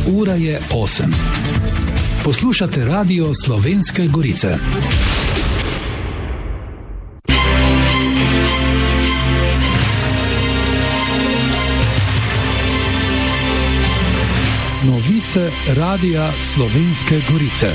Ura je 8. Poslušate Radio Slovenske Gorice. Novice Radia Slovenske Gorice.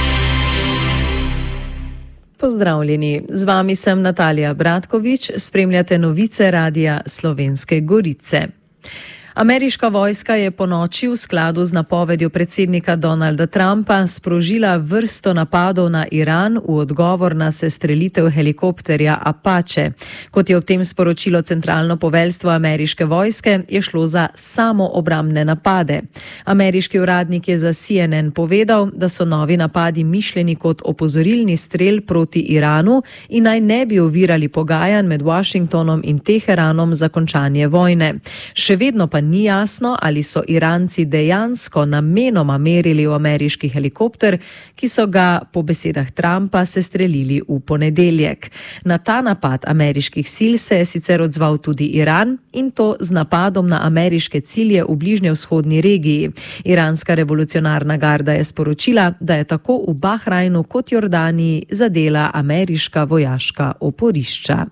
Pozdravljeni, z vami sem Natalija Bratkovič, spremljate novice Radia Slovenske Gorice. Ameriška vojska je ponoči v skladu z napovedjo predsednika Donalda Trumpa sprožila vrsto napadov na Iran v odgovor na sestrelitev helikopterja Apache. Kot je ob tem sporočilo centralno poveljstvo ameriške vojske, je šlo za samoobrambne napade. Ameriški uradnik je za CNN povedal, da so novi napadi mišljeni kot opozorilni strel proti Iranu in naj ne bi ovirali pogajanj med Washingtonom in Teheranom za končanje vojne. Še vedno pa ni jasno, ali so Iranci dejansko namenoma merili v ameriški helikopter, ki so ga po besedah Trumpa sestrelili v ponedeljek. Na ta napad ameriških sil se je sicer odzval tudi Iran in to z napadom na ameriške cilje v bližnjevzhodni regiji. Iranska revolucionarna garda je sporočila, da je tako v Bahrajnu kot Jordaniji zadela ameriška vojaška oporišča.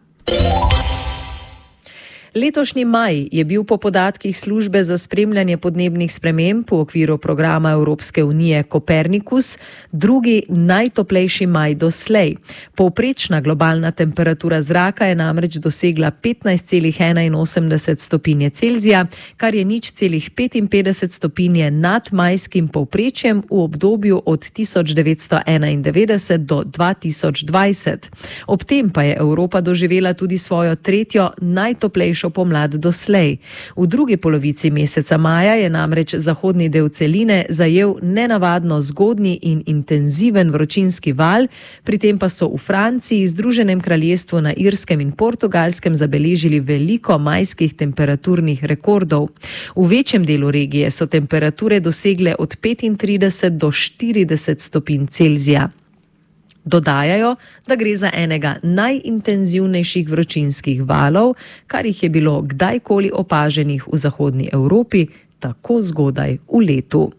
Letošnji maj je bil po podatkih službe za spremljanje podnebnih sprememb v okviru programa Evropske unije Copernicus drugi najtoplejši maj doslej. Povprečna globalna temperatura zraka je namreč dosegla 15,81 stopinje Celzija, kar je 0,55 stopinje nad majskim povprečjem v obdobju od 1991 do 2020. Ob tem pa je Evropa doživela tudi svojo tretjo najtoplejšo pomlad doslej. V drugi polovici meseca maja je namreč zahodni del celine zajel nenavadno zgodnji in intenziven vročinski val, pri tem pa so v Franciji, Združenem kraljestvu, na Irskem in Portugalskem zabeležili veliko majskih temperaturnih rekordov. V večjem delu regije so temperature dosegle od 35 do 40 stopinj Celzija. Dodajajo, da gre za enega najintenzivnejših vročinskih valov, kar jih je bilo kdajkoli opaženih v zahodni Evropi tako zgodaj v letu.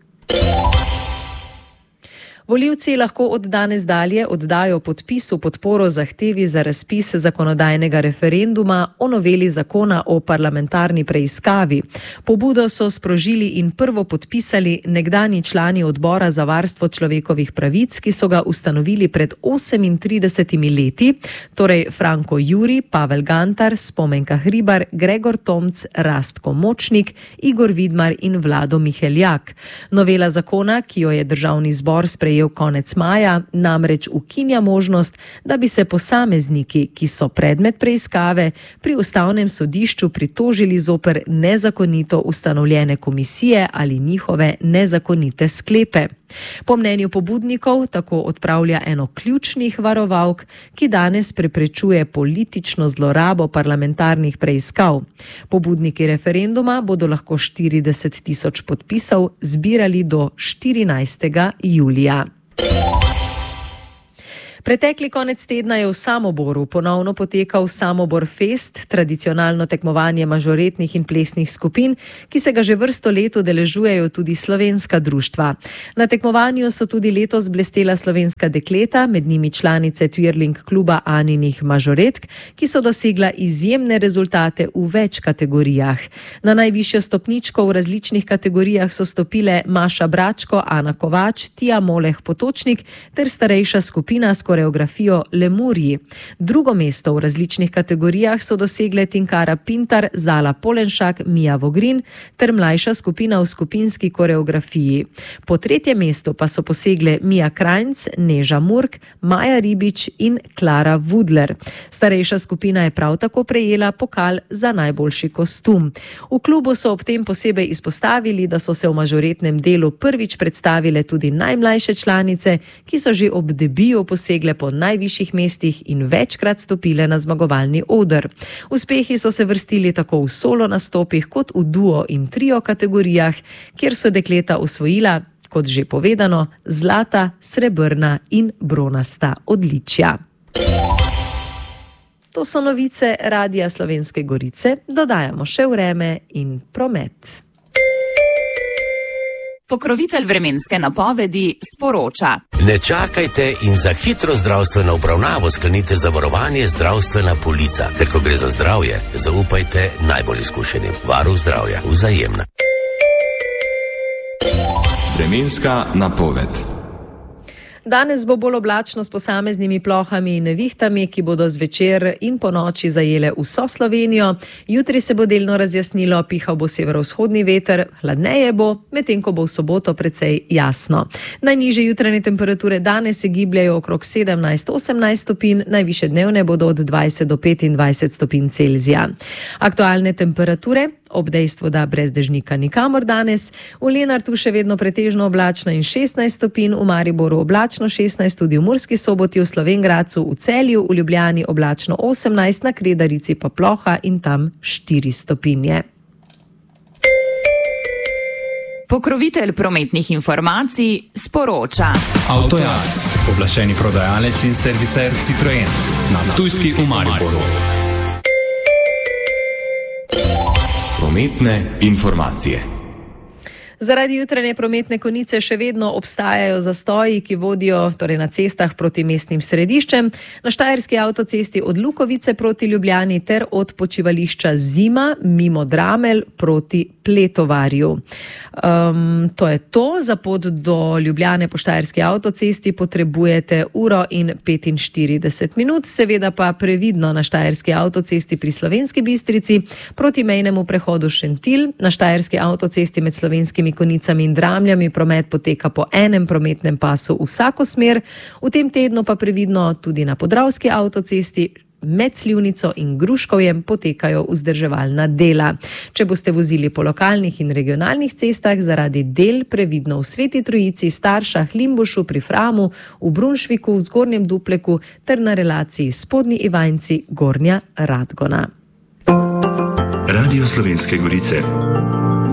Volivci lahko od danes dalje oddajo podpis v podporo zahtevi za razpis zakonodajnega referenduma o noveli zakona o parlamentarni preiskavi. Pobudo so sprožili in prvo podpisali nekdanji člani odbora za varstvo človekovih pravic, ki so ga ustanovili pred 38 leti, torej Franko Juri, Pavel Gantar, Spomenka Hribar, Gregor Tomc, Rastko Močnik, Igor Vidmar in Vlado Miheljak. Novela zakona, ki jo je državni zbor sprejel konec maja, namreč ukinja možnost, da bi se posamezniki, ki so predmet preiskave, pri ustavnem sodišču pritožili zoper nezakonito ustanovljene komisije ali njihove nezakonite sklepe. Po mnenju pobudnikov tako odpravlja eno ključnih varovalk, ki danes preprečuje politično zlorabo parlamentarnih preiskav. Pobudniki referenduma bodo lahko 40 tisoč podpisov zbirali do 14. julija. Pretekli konec tedna je v Samoboru ponovno potekal Samobor Fest, tradicionalno tekmovanje mažoretnih in plesnih skupin, ki se ga že vrsto let udeležujejo tudi slovenska društva. Na tekmovanju so tudi letos blestela slovenska dekleta, med njimi članice Twirling kluba Aninih mažoretk, ki so dosegla izjemne rezultate v več kategorijah. Na najvišjo stopničko v različnih kategorijah so stopile Maša Bračko, Ana Kovač, Tija Moleh Potočnik ter starejša skupina s koreografijo Lemurji. Drugo mesto v različnih kategorijah so dosegle Tinkara Pintar, Zala Polenšak, Mija Vogrin ter mlajša skupina v skupinski koreografiji. Po tretje mesto pa so posegle Mija Krajnc, Neža Murk, Maja Ribič in Klara Vudler. Starejša skupina je prav tako prejela pokal za najboljši kostum. V klubu so ob tem posebej izpostavili, da so se v mažoretnem delu prvič predstavile tudi najmlajše članice, ki so že ob debiju posegle po najvišjih mestih in večkrat stopile na zmagovalni oder. Uspehi so se vrstili tako v solo nastopih kot v duo in trio kategorijah, kjer so dekleta osvojila, kot že povedano, zlata, srebrna in bronasta odličja. To so novice Radia Slovenske Gorice, dodajamo še vreme in promet. Pokrovitelj vremenske napovedi sporoča. Ne čakajte in za hitro zdravstveno obravnavo sklenite zavarovanje zdravstvena polica. Ker ko gre za zdravje, zaupajte najbolj izkušenim. Varuh zdravja, Vzajemna. Vremenska napoved. Danes bo bolj oblačno s posameznimi plohami in nevihtami, ki bodo zvečer in po noči zajele vso Slovenijo. Jutri se bo delno razjasnilo, pihal bo severovzhodni veter, hladneje bo, medtem ko bo v soboto precej jasno. Najnižje jutranje temperature danes se gibljajo okrog 17-18 stopinj, najvišje dnevne bodo od 20 do 25 stopinj Celzija. Aktualne temperature ob dejstvu, da brez dežnika nikamor danes, v Lenartu še vedno pretežno oblačno in 16 stopinj, v Mariboru oblačno 16, tudi v Murski Soboti, v Slovenj Gradcu, v Celju, v Ljubljani oblačno 18, na Kredarici pa ploha in tam 4 stopinje. Pokrovitelj prometnih informacij sporoča. Avtojaz, pooblaščeni prodajalec in serviser Citroen, na Ptujski v Mariboru. Prometne informacije. Zaradi jutranje prometne konice še vedno obstajajo zastoji, ki vodijo na cestah proti mestnim središčem, na Štajerski avtocesti od Lukovice proti Ljubljani ter od počivališča Zima mimo Dramelj proti Pletovarju. To je to. Za pot do Ljubljane po Štajerski avtocesti potrebujete 1:45 minut, seveda pa previdno na Štajerski avtocesti pri Slovenski Bistrici proti mejnemu prehodu Šentilj, na Štajerski avtocesti med Slovenskimi Konicami in Dramljami promet poteka po enem prometnem pasu vsako smer, v tem tednu pa previdno tudi na Podravski avtocesti. Med Slivnico in Gruškovjem potekajo vzdrževalna dela. Če boste vozili po lokalnih in regionalnih cestah, zaradi del previdno v Sveti Trojici, Staršah, Limbušu, pri Framu, v Brunšviku, v Zgornjem Dupleku ter na relaciji Spodnji Ivanjci, Gornja Radgona. Radio Slovenske Gorice.